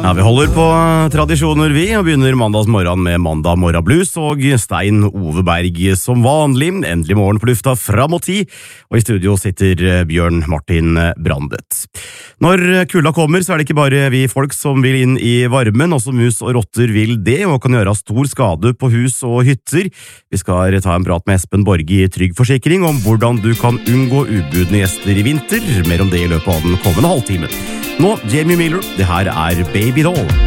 Ja, vi holder på tradisjoner vi, og begynner mandagsmorgen med Mandag Morgenblues og Stein Ove Berg som vanlig. Endelig morgen på lufta fram mot 10, og i studio sitter Bjørn Martin Brandet. Når kulda kommer, så er det ikke bare vi folk som vil inn i varmen, også mus og rotter vil det, og kan gjøre stor skade på hus og hytter. Vi skal ta en prat med Espen Borge i Trygg Forsikring om hvordan du kan unngå ubudne gjester i vinter. Mer om det i løpet av den kommende halvtimen. Nå, Jamie Miller, det her er Baby Doll.